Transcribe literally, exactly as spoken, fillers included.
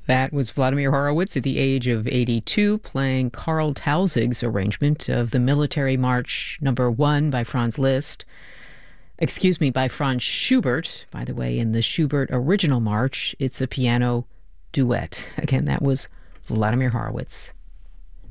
That was Vladimir Horowitz at the age of eighty-two playing Karl Tausig's arrangement of the Military March Number One by Franz Liszt. Excuse me, by Franz Schubert. By the way, in the Schubert original march, it's a piano duet. Again, that was Vladimir Horowitz.